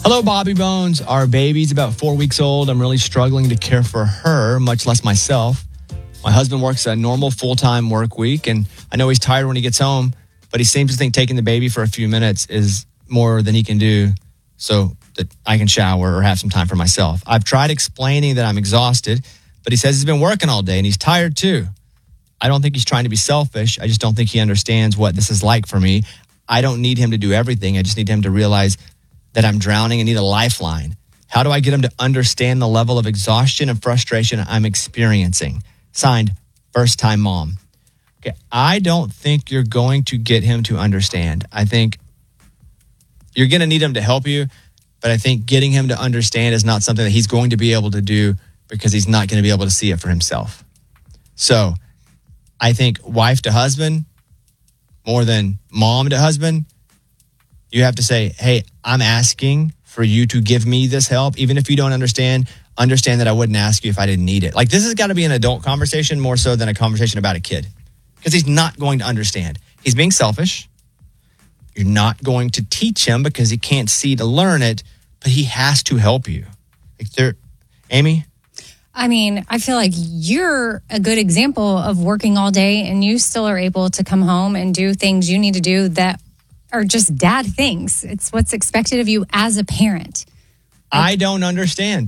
Hello, Bobby Bones. Our baby's about 4 weeks old. I'm really struggling to care for her, much less myself. My husband works a normal full-time work week, and I know he's tired when he gets home, but he seems to think taking the baby for a few minutes is more than he can do so that I can shower or have some time for myself. I've tried explaining that I'm exhausted, but he says he's been working all day and he's tired too. I don't think he's trying to be selfish. I just don't think he understands what this is like for me. I don't need him to do everything. I just need him to realize that I'm drowning and need a lifeline. How do I get him to understand the level of exhaustion and frustration I'm experiencing? Signed, first time mom. Okay, I don't think you're going to get him to understand. I think you're going to need him to help you, but I think getting him to understand is not something that he's going to be able to do because he's not going to be able to see it for himself. So I think wife to husband, more than mom to husband, you have to say, hey, I'm asking for you to give me this help. Even if you don't understand that I wouldn't ask you if I didn't need it. Like, this has got to be an adult conversation more so than a conversation about a kid. Because he's not going to understand. He's being selfish. You're not going to teach him because he can't see to learn it, but he has to help you. Like, Amy? I mean, I feel like you're a good example of working all day and you still are able to come home and do things you need to do that are just dad things. It's what's expected of you as a parent. Like, I don't understand.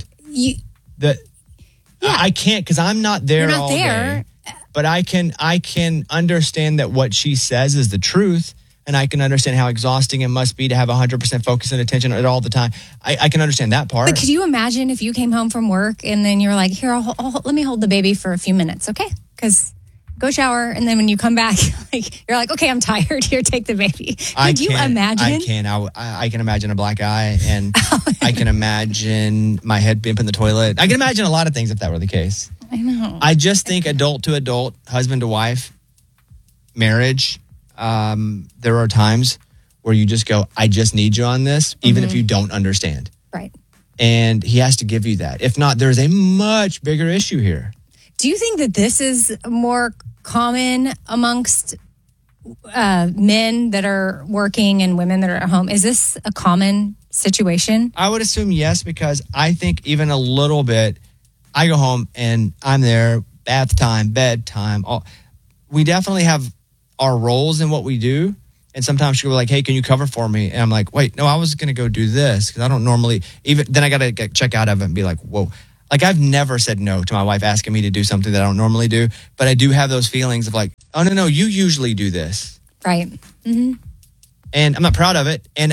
I can't because I'm not there You're not all there. day. But I can understand that what she says is the truth, and I can understand how exhausting it must be to have 100% focus and attention at all the time. I can understand that part. But could you imagine if you came home from work and then you're like, here, let me hold the baby for a few minutes, okay? Because go shower, and then when you come back, you're like, okay, I'm tired. Here, take the baby. Could you imagine? I can. I can imagine a black eye, and I can imagine my head being up in the toilet. I can imagine a lot of things if that were the case. I know. I just think adult to adult, husband to wife, marriage, there are times where you just go, I just need you on this, even if you don't understand. Right. And he has to give you that. If not, there's a much bigger issue here. Do you think that this is more common amongst men that are working and women that are at home? Is this a common situation? I would assume yes, because I think even a little bit, I go home and I'm there, bath time, bedtime. We definitely have our roles in what we do. And sometimes she'll be like, hey, can you cover for me? And I'm like, wait, no, I was going to go do this because I don't normally, then I got to check out of it and be like, whoa. Like, I've never said no to my wife asking me to do something that I don't normally do. But I do have those feelings of like, oh, no, you usually do this. Right. Mm-hmm. And I'm not proud of it. And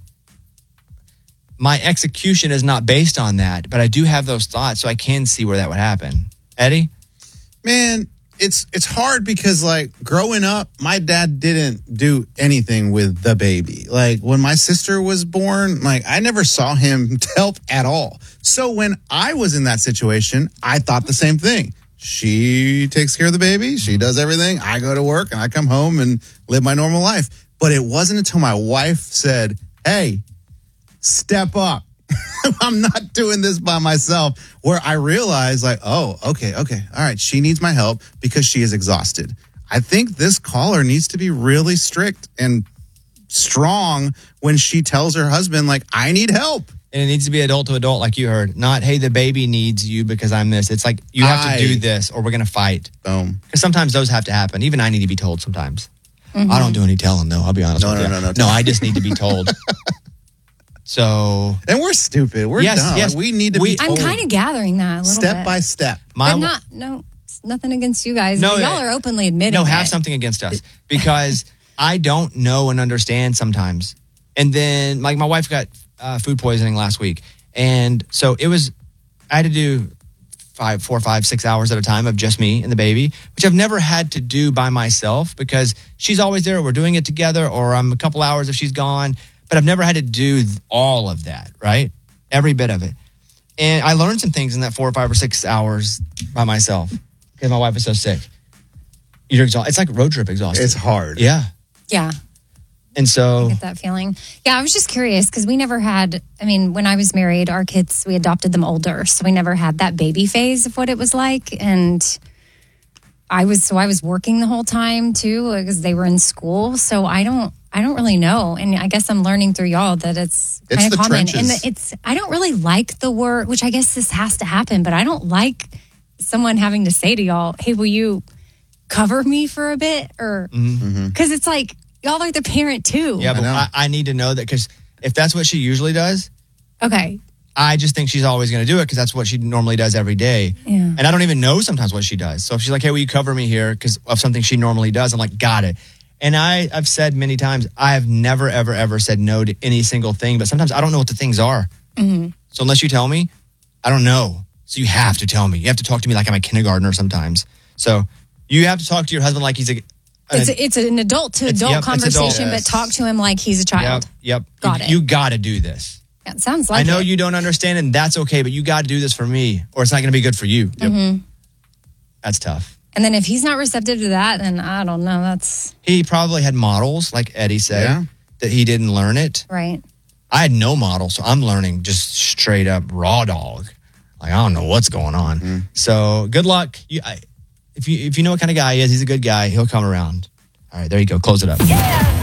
my execution is not based on that. But I do have those thoughts, so I can see where that would happen. Eddie? Man, it's hard because, like, growing up, my dad didn't do anything with the baby. Like, when my sister was born, like, I never saw him help at all. So when I was in that situation, I thought the same thing. She takes care of the baby. She does everything. I go to work and I come home and live my normal life. But it wasn't until my wife said, hey, step up. I'm not doing this by myself, where I realized, like, oh, okay. All right. She needs my help because she is exhausted. I think this caller needs to be really strict and strong when she tells her husband, like, I need help. And it needs to be adult to adult, like you heard. Not, hey, the baby needs you because I'm this. It's like, you have to do this or we're going to fight. Boom. Because sometimes those have to happen. Even I need to be told sometimes. Mm-hmm. I don't do any telling, though. I'll be honest with you. No, I just need to be told. So. And we're stupid. We're dumb. Yes. We need to be told. I'm kind of gathering that a little step bit. by step. Nothing against you guys. No, y'all are openly admitting have something against us. Because I don't know and understand sometimes. And then, like, my wife got food poisoning last week. And so I had to do 4, 5, 6 hours at a time of just me and the baby, which I've never had to do by myself because she's always there. We're doing it together, or I'm a couple hours if she's gone. But I've never had to do all of that, right? Every bit of it. And I learned some things in that 4 or 5 or 6 hours by myself because my wife was so sick. You're exhausted. It's like road trip exhausted. It's hard. Yeah. Yeah. And so. I get that feeling. Yeah, I was just curious because we never had, when I was married, our kids, we adopted them older. So we never had that baby phase of what it was like. And I was working the whole time too because they were in school. So I don't I don't really know. And I guess I'm learning through y'all that it's kind of the common. trenches. And I don't really like the word, which I guess this has to happen, but I don't like someone having to say to y'all, hey, will you cover me for a bit? Or because it's like, y'all are the parent too. Yeah, but I need to know that because if that's what she usually does, Okay. I just think she's always going to do it because that's what she normally does every day. Yeah. And I don't even know sometimes what she does. So if she's like, hey, will you cover me here because of something she normally does? I'm like, got it. And I've said many times, I have never, ever, ever said no to any single thing. But sometimes I don't know what the things are. Mm-hmm. So unless you tell me, I don't know. So you have to tell me. You have to talk to me like I'm a kindergartner sometimes. So you have to talk to your husband like he's It's an adult to adult conversation, Yes. but talk to him like he's a child. Yep. Got it. You got to do this. Yeah, it sounds like I know it. you don't understand, and that's okay, but you got to do this for me, or it's not going to be good for you. Mm-hmm. That's tough. And then if he's not receptive to that, then I don't know. That's He probably had models, like Eddie said, Yeah. that he didn't learn it. right. I had no model, so I'm learning just straight up raw dog. Like, I don't know what's going on. So good luck. If you know what kind of guy he is, he's a good guy. He'll come around. All right, there you go. Close it up.